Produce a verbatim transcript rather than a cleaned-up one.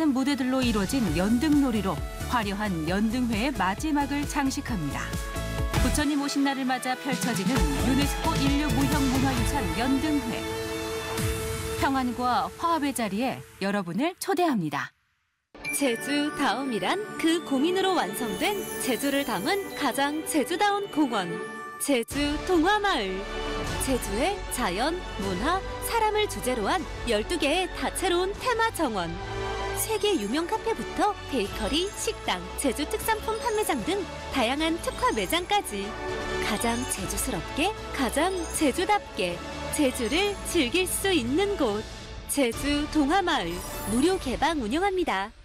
수많은 무대들로 이루어진 연등놀이로 화려한 연등회의 마지막을 장식합니다. 부처님 오신 날을 맞아 펼쳐지는 유네스코 인류 무형문화유산 연등회. 평안과 화합의 자리에 여러분을 초대합니다. 제주다움이란 그 고민으로 완성된 제주를 담은 가장 제주다운 공원, 제주 동화마을. 제주의 자연, 문화, 사람을 주제로 한 열두 개의 다채로운 테마 정원. 세계 유명 카페부터 베이커리, 식당, 제주 특산품 판매장 등 다양한 특화 매장까지 가장 제주스럽게, 가장 제주답게 제주를 즐길 수 있는 곳. 제주 동화마을 무료 개방 운영합니다.